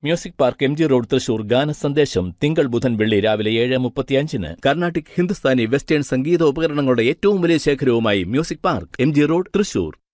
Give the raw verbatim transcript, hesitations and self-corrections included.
Music park M G road Thrissur ഗാന സന്ദേശം തിങ്കൾ ബുധൻ വെള്ളി രാവിലെ ഏഴ് മുപ്പത്തിയഞ്ചിന് കർണാട്ടിക് ഹിന്ദുസ്ഥാനി വെസ്റ്റേൺ സംഗീത ഉപകരണങ്ങളുടെ ഏറ്റവും വലിയ ശേഖരവുമായി music park M G road Thrissur.